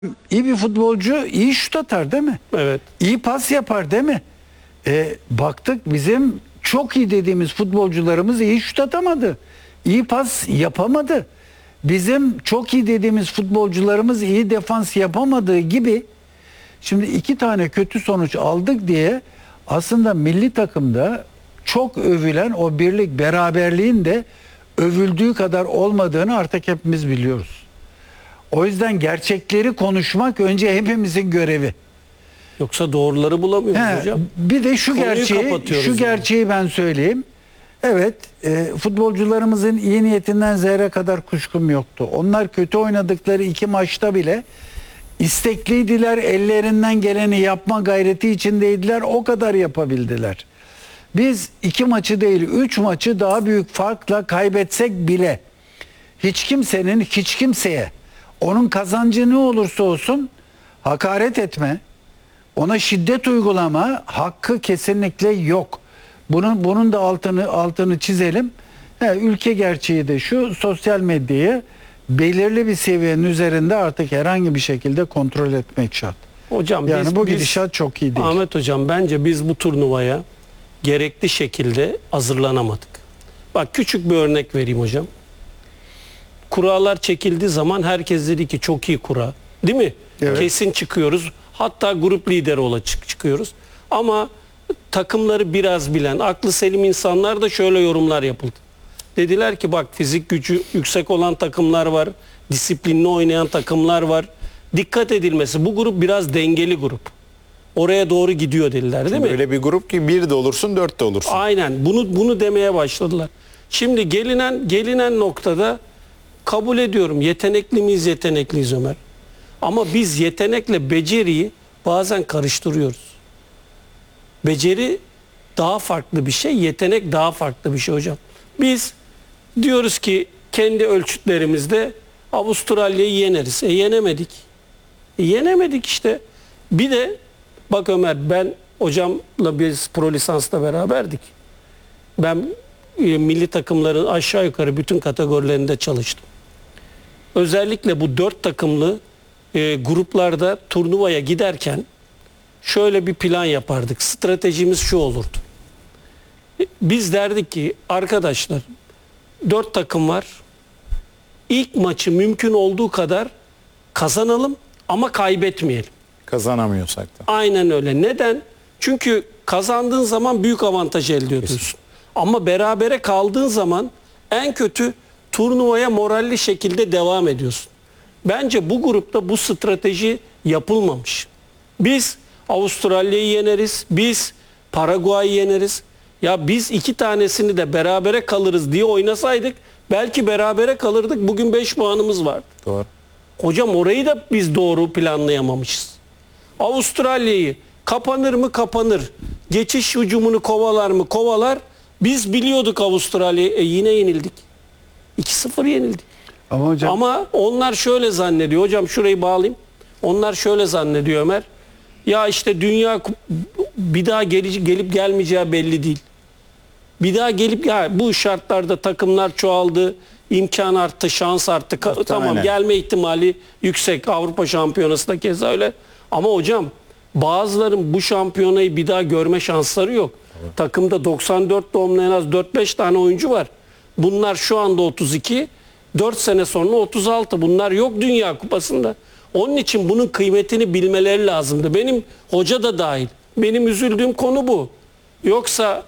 İyi bir futbolcu iyi şut atar değil mi? Evet. İyi pas yapar değil mi? Baktık bizim çok iyi dediğimiz futbolcularımız iyi şut atamadı. İyi pas yapamadı. Bizim çok iyi dediğimiz futbolcularımız iyi defans yapamadığı gibi şimdi 2 tane kötü sonuç aldık diye aslında milli takımda çok övülen o birlik beraberliğin de övüldüğü kadar olmadığını artık hepimiz biliyoruz. O yüzden gerçekleri konuşmak önce hepimizin görevi. Yoksa doğruları bulamıyoruz hocam. Bir de şu Konuyu kapatıyoruz gerçeği ben söyleyeyim. Evet, futbolcularımızın iyi niyetinden zerre kadar kuşkum yoktu. Onlar kötü oynadıkları 2 maçta bile istekliydiler, ellerinden geleni yapma gayreti içindeydiler, o kadar yapabildiler. Biz 2 maçı değil 3 maçı daha büyük farkla kaybetsek bile hiç kimsenin hiç kimseye onun kazancı ne olursa olsun hakaret etme, ona şiddet uygulama hakkı kesinlikle yok. Bunun da altını çizelim. Ülke gerçeği de şu: sosyal medyayı belirli bir seviyenin üzerinde artık herhangi bir şekilde kontrol etmek şart. Hocam yani bu gidişat çok iyi değil. Ahmet hocam, bence biz bu turnuvaya gerekli şekilde hazırlanamadık. Bak, küçük bir örnek vereyim hocam. Kurallar çekildiği zaman herkes dedi ki çok iyi kura. Değil mi? Evet. Kesin çıkıyoruz. Hatta grup lideri olarak çıkıyoruz. Ama takımları biraz bilen, aklı selim insanlar da şöyle yorumlar yapıldı. Dediler ki bak, fizik gücü yüksek olan takımlar var. Disiplinli oynayan takımlar var. Dikkat edilmesi. Bu grup biraz dengeli grup. Oraya doğru gidiyor dediler, değil mi? Öyle bir grup ki 1 de olursun 4 de olursun. Aynen. Bunu demeye başladılar. Şimdi gelinen noktada kabul ediyorum. Yetenekli miyiz? Yetenekliyiz Ömer. Ama biz yetenekle beceriyi bazen karıştırıyoruz. Beceri daha farklı bir şey, yetenek daha farklı bir şey hocam. Biz diyoruz ki kendi ölçütlerimizde Avustralya'yı yeneriz. Yenemedik. Yenemedik işte. Bir de bak Ömer, ben hocamla biz pro lisansla beraberdik. Ben milli takımların aşağı yukarı bütün kategorilerinde çalıştım. Özellikle bu 4 takımlı gruplarda turnuvaya giderken şöyle bir plan yapardık. Stratejimiz şu olurdu. Biz derdik ki arkadaşlar 4 takım var. İlk maçı mümkün olduğu kadar kazanalım ama kaybetmeyelim. Kazanamıyorsak da. Aynen öyle. Neden? Çünkü kazandığın zaman büyük avantaj elde ediyorsun. Ama berabere kaldığın zaman en kötü turnuvaya moralli şekilde devam ediyorsun. Bence bu grupta bu strateji yapılmamış. Biz Avustralya'yı yeneriz, biz Paraguay'ı yeneriz. Ya biz 2 tanesini de berabere kalırız diye oynasaydık belki berabere kalırdık. Bugün 5 puanımız vardı. Doğru. Hocam orayı da biz doğru planlayamamışız. Avustralya'yı kapanır mı? Kapanır. Geçiş hücumunu kovalar mı? Kovalar. Biz biliyorduk Avustralya'yı. Yine yenildik. 2-0 yenildik. Ama onlar şöyle zannediyor. Hocam şurayı bağlayayım. Onlar şöyle zannediyor Ömer. Ya işte dünya bir daha gelip gelmeyeceği belli değil. Bir daha gelip, ya bu şartlarda takımlar çoğaldı, imkan arttı, şans arttı. Tamam, gelme ihtimali yüksek. Avrupa Şampiyonası da keza öyle. Ama hocam bazıların bu şampiyonayı bir daha görme şansları yok. Evet. Takımda 94 doğumlu en az 4-5 tane oyuncu var. Bunlar şu anda 32, 4 sene sonra 36. Bunlar yok Dünya Kupası'nda. Onun için bunun kıymetini bilmeleri lazımdı. Benim hoca da dahil. Benim üzüldüğüm konu bu. Yoksa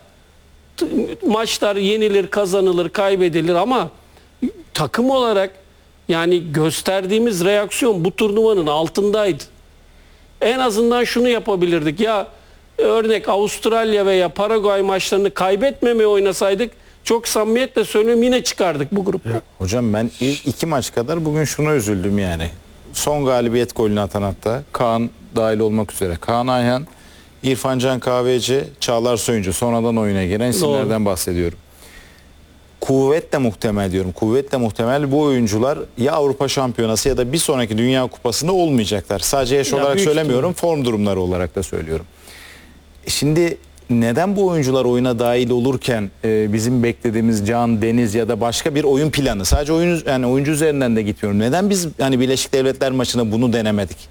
maçlar yenilir, kazanılır, kaybedilir ama takım olarak yani gösterdiğimiz reaksiyon bu turnuvanın altındaydı. En azından şunu yapabilirdik. Ya örnek Avustralya veya Paraguay maçlarını kaybetmemeye oynasaydık, çok samimiyetle söylüyorum, yine çıkardık bu grupta. Hocam ben ilk 2 maç kadar bugün şuna üzüldüm yani. Son galibiyet golünü atan, hatta Kaan dahil olmak üzere Kaan Ayhan, İrfan Can Kahveci, Çağlar Soyuncu, sonradan oyuna giren isimlerden bahsediyorum. Kuvvetle muhtemel diyorum. Kuvvetle muhtemel bu oyuncular ya Avrupa Şampiyonası ya da bir sonraki Dünya Kupası'nda olmayacaklar. Sadece yaş olarak söylemiyorum, form durumları olarak da söylüyorum. Şimdi neden bu oyuncular oyuna dahil olurken bizim beklediğimiz Can, Deniz ya da başka bir oyun planı, sadece oyun, yani oyuncu üzerinden de gitmiyorum. Neden biz hani Birleşik Devletler maçına bunu denemedik?